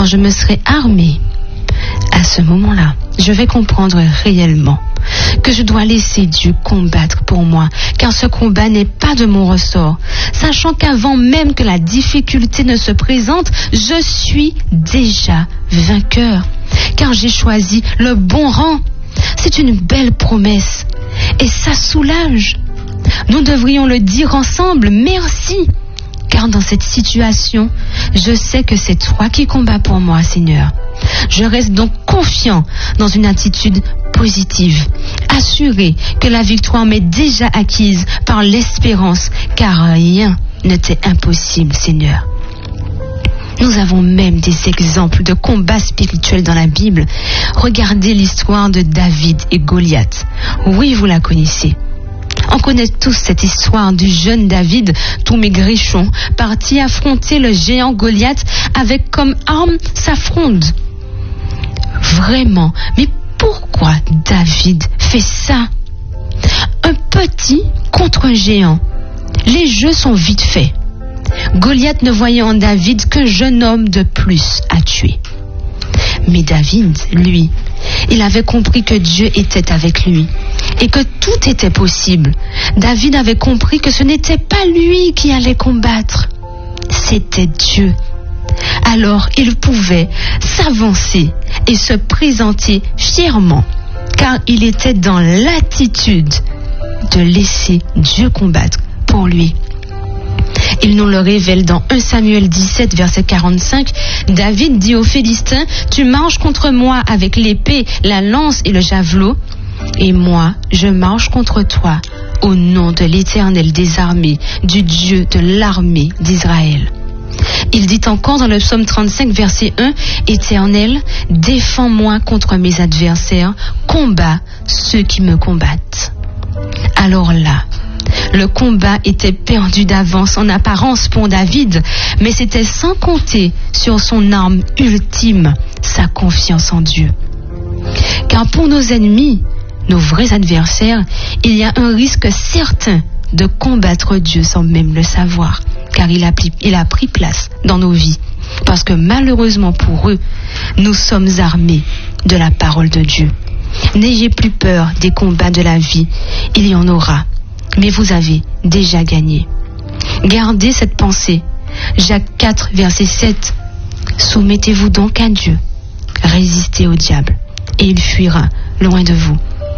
quand je me serai armé, à ce moment-là, je vais comprendre réellement que je dois laisser Dieu combattre pour moi, car ce combat n'est pas de mon ressort, sachant qu'avant même que la difficulté ne se présente, je suis déjà vainqueur, car j'ai choisi le bon rang. C'est une belle promesse et ça soulage. Nous devrions le dire ensemble, merci, car dans cette situation, je sais que c'est toi qui combats pour moi, Seigneur. Je reste donc confiant dans une attitude positive, assuré que la victoire m'est déjà acquise par l'espérance, car rien ne t'est impossible, Seigneur. Nous avons même des exemples de combats spirituels dans la Bible. Regardez l'histoire de David et Goliath. Oui, vous la connaissez. On connaît tous cette histoire du jeune David, tout maigrichon, parti affronter le géant Goliath avec comme arme sa fronde. Vraiment, mais pourquoi David fait ça? Un petit contre un géant. Les jeux sont vite faits. Goliath ne voyait en David qu'un jeune homme de plus à tuer. Mais David, lui, il avait compris que Dieu était avec lui et que tout était possible. David avait compris que ce n'était pas lui qui allait combattre, c'était Dieu. Alors il pouvait s'avancer et se présenter fièrement, car il était dans l'attitude de laisser Dieu combattre pour lui. Il nous le révèle dans 1 Samuel 17, verset 45. David dit aux Philistins, « Tu marches contre moi avec l'épée, la lance et le javelot, et moi, je marche contre toi au nom de l'Éternel des armées, du Dieu de l'armée d'Israël. » Il dit encore dans le psaume 35, verset 1, « Éternel, défends-moi contre mes adversaires, combats ceux qui me combattent. » Alors là, le combat était perdu d'avance en apparence pour David, mais c'était sans compter sur son arme ultime, sa confiance en Dieu. Car pour nos ennemis, nos vrais adversaires, il y a un risque certain de combattre Dieu sans même le savoir, car il a pris place dans nos vies. Parce que malheureusement pour eux, nous sommes armés de la parole de Dieu. N'ayez plus peur des combats de la vie, il y en aura. Mais vous avez déjà gagné. Gardez cette pensée. Jacques 4, verset 7. Soumettez-vous donc à Dieu. Résistez au diable et il fuira loin de vous.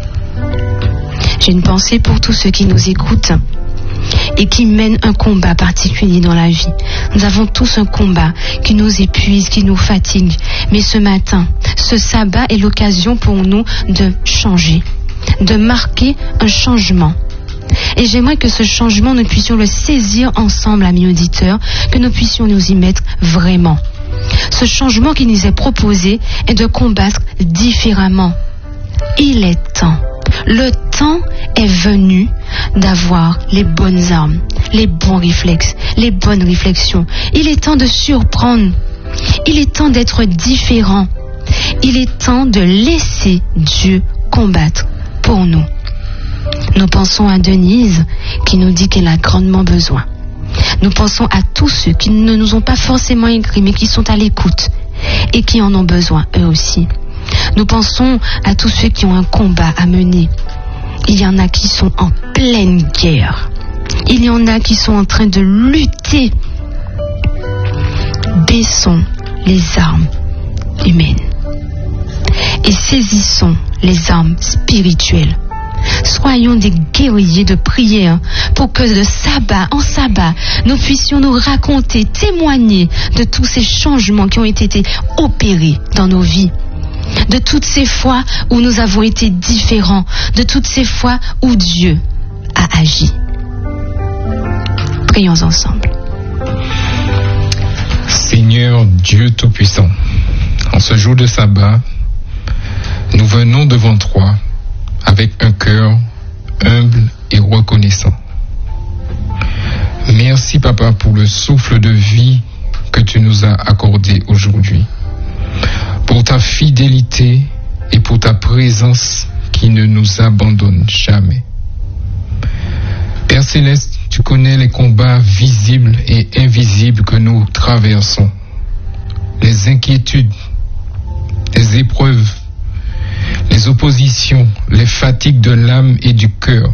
J'ai une pensée pour tous ceux qui nous écoutent et qui mènent un combat particulier dans la vie. Nous avons tous un combat qui nous épuise, qui nous fatigue. Mais ce matin, ce sabbat est l'occasion pour nous de changer, de marquer un changement. Et j'aimerais que ce changement, nous puissions le saisir ensemble, amis auditeurs, que nous puissions nous y mettre vraiment. Ce changement qui nous est proposé est de combattre différemment. Il est temps. Le temps est venu d'avoir les bonnes armes, les bons réflexes, les bonnes réflexions. Il est temps de surprendre. Il est temps d'être différent. Il est temps de laisser Dieu combattre pour nous. Nous pensons à Denise qui nous dit qu'elle a grandement besoin. Nous pensons à tous ceux qui ne nous ont pas forcément écrit mais qui sont à l'écoute et qui en ont besoin eux aussi. Nous pensons à tous ceux qui ont un combat à mener. Il y en a qui sont en pleine guerre. Il y en a qui sont en train de lutter. Baissons les armes humaines et saisissons les armes spirituelles. Soyons des guerriers de prière pour que de sabbat en sabbat, nous puissions nous raconter, témoigner de tous ces changements qui ont été opérés dans nos vies. De toutes ces fois où nous avons été différents, de toutes ces fois où Dieu a agi. Prions ensemble. Seigneur Dieu Tout-Puissant, en ce jour de sabbat, nous venons devant toi avec un cœur humble et reconnaissant. Merci, Papa, pour le souffle de vie que tu nous as accordé aujourd'hui, pour ta fidélité et pour ta présence qui ne nous abandonne jamais. Père Céleste, tu connais les combats visibles et invisibles que nous traversons, les les inquiétudes, les épreuves, les oppositions, les fatigues de l'âme et du cœur.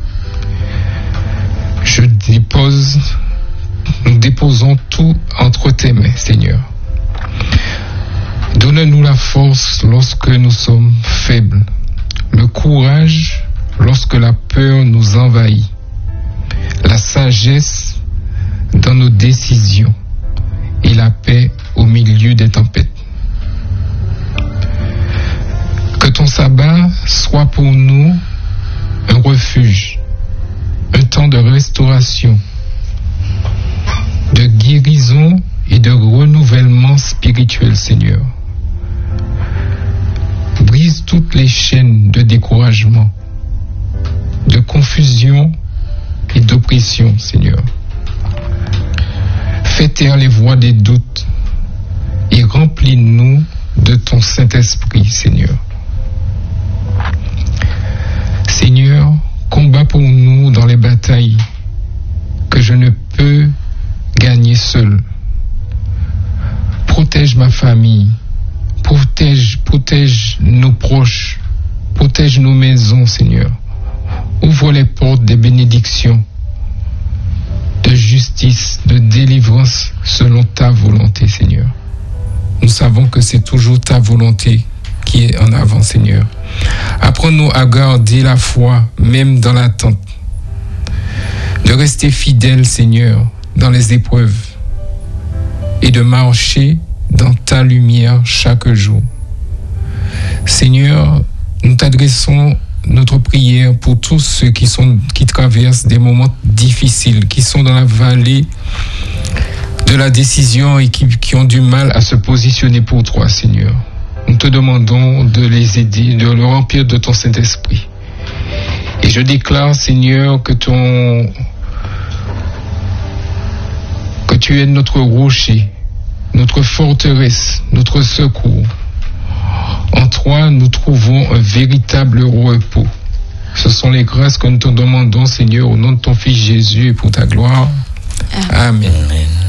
Nous déposons tout entre tes mains, Seigneur. Donne-nous la force lorsque nous sommes faibles, le courage lorsque la peur nous envahit, la sagesse dans nos décisions et la paix au milieu des tempêtes. Que ton sabbat soit pour nous un refuge, un temps de restauration, de guérison et de renouvellement spirituel, Seigneur. Brise toutes les chaînes de découragement, de confusion et d'oppression, Seigneur. Fais taire les voix des doutes et remplis-nous de ton Saint-Esprit, Seigneur. Seigneur, combat pour nous dans les batailles que je ne peux gagner seul. Protège ma famille, protège nos proches, protège nos maisons, Seigneur. Ouvre les portes des bénédictions, de justice, de délivrance selon ta volonté, Seigneur. Nous savons que c'est toujours ta volonté qui est en avant, Seigneur. Apprends-nous à garder la foi, même dans l'attente. De rester fidèles, Seigneur, dans les épreuves. Et de marcher dans ta lumière chaque jour. Seigneur, nous t'adressons notre prière pour tous ceux qui traversent des moments difficiles, qui sont dans la vallée de la décision et qui ont du mal à se positionner pour toi, Seigneur. Nous te demandons de les aider, de le remplir de ton Saint-Esprit. Et je déclare, Seigneur, que tu es notre rocher, notre forteresse, notre secours. En toi, nous trouvons un véritable repos. Ce sont les grâces que nous te demandons, Seigneur, au nom de ton Fils Jésus et pour ta gloire. Amen. Amen.